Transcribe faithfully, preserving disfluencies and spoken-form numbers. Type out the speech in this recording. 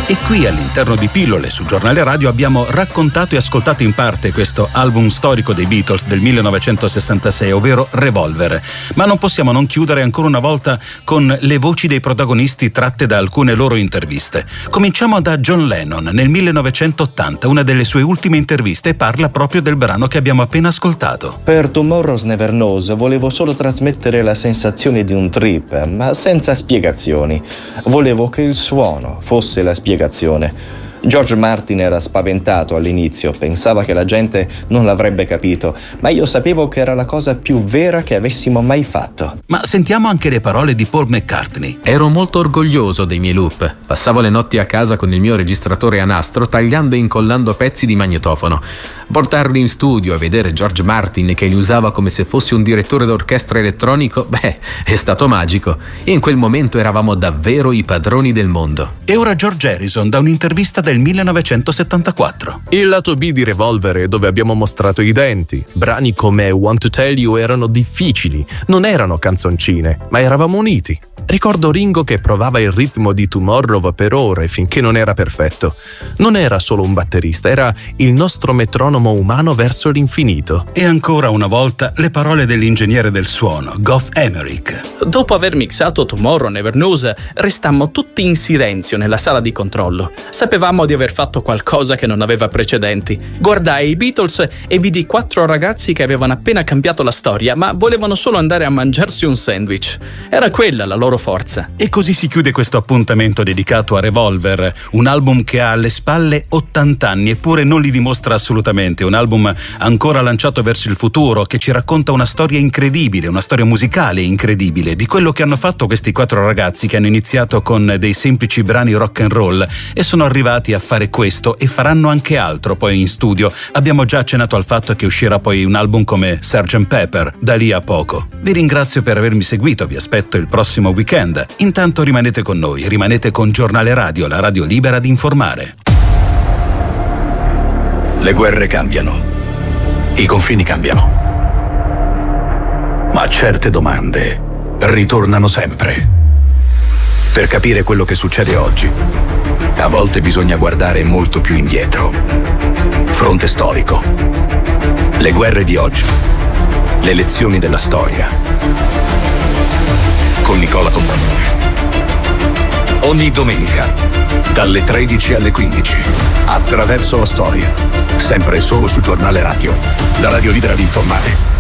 E qui all'interno di Pillole su Giornale Radio abbiamo raccontato e ascoltato in parte questo album storico dei Beatles del millenovecentosessantasei, ovvero Revolver. Ma non possiamo non chiudere ancora una volta con le voci dei protagonisti tratte da alcune loro interviste. Cominciamo da John Lennon nel millenovecentottanta, una delle sue ultime interviste, parla proprio del brano che abbiamo appena ascoltato. Per Tomorrow's Never Knows volevo solo trasmettere la sensazione di un trip, ma senza spiegazioni. Volevo che il suono fosse la spiegazione. George Martin era spaventato all'inizio, pensava che la gente non l'avrebbe capito, ma io sapevo che era la cosa più vera che avessimo mai fatto. Ma sentiamo anche le parole di Paul McCartney. Ero molto orgoglioso dei miei loop. Passavo le notti a casa con il mio registratore a nastro, tagliando e incollando pezzi di magnetofono. Portarli in studio e vedere George Martin che li usava come se fosse un direttore d'orchestra elettronico, beh, è stato magico. In quel momento eravamo davvero i padroni del mondo. E ora George Harrison da un'intervista del millenovecentosettantaquattro. Il lato B di Revolver è dove abbiamo mostrato i denti. Brani come Want to Tell You erano difficili, non erano canzoncine, ma eravamo uniti. Ricordo Ringo che provava il ritmo di Tomorrow per ore finché non era perfetto. Non era solo un batterista, era il nostro metronomo umano verso l'infinito. E ancora una volta le parole dell'ingegnere del suono, Geoff Emerick. Dopo aver mixato Tomorrow Never Knows, restammo tutti in silenzio nella sala di controllo. Sapevamo di aver fatto qualcosa che non aveva precedenti. Guardai i Beatles e vidi quattro ragazzi che avevano appena cambiato la storia, ma volevano solo andare a mangiarsi un sandwich. Era quella la loro forza. E così si chiude questo appuntamento dedicato a Revolver, un album che ha alle spalle ottanta anni eppure non li dimostra assolutamente, un album ancora lanciato verso il futuro che ci racconta una storia incredibile, una storia musicale incredibile di quello che hanno fatto questi quattro ragazzi che hanno iniziato con dei semplici brani rock and roll e sono arrivati a fare questo e faranno anche altro poi in studio. Abbiamo già accennato al fatto che uscirà poi un album come sergeant Pepper da lì a poco. Vi ringrazio per avermi seguito, vi aspetto il prossimo weekend. Intanto rimanete con noi, rimanete con Giornale Radio, la radio libera di informare. Le guerre cambiano, i confini cambiano, ma certe domande ritornano sempre. Per capire quello che succede oggi, a volte bisogna guardare molto più indietro. Fronte storico. Le guerre di oggi. Le lezioni della storia. Con Nicola Compagnone. Ogni domenica, dalle tredici alle quindici, attraverso la storia. Sempre solo su Giornale Radio, la radio libera di informare.